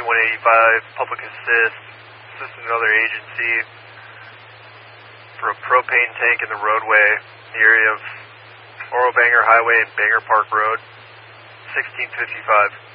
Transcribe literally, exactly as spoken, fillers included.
twenty-one eighty-five, public assist, assisting another agency for a propane tank in the roadway, the area of Oro Banger Highway and Banger Park Road, sixteen fifty-five.